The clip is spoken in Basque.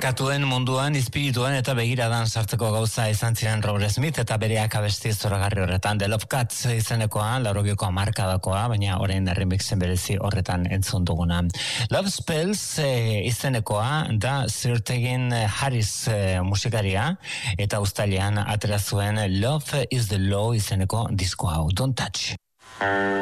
Katuen munduan, espirituan eta begiradan sartzeko gauza izan ziren Robert Smith eta bereak abesti zoragarri horretan. The Love Cats izenekoa, 80ko hamarkadakoa, baina orain remixen berezi horretan entzun duguna. Love Spells izenekoa da Sir Tegan Harris musikaria eta uztailean atera zuen Love is the Law izeneko disko hau. Don't touch.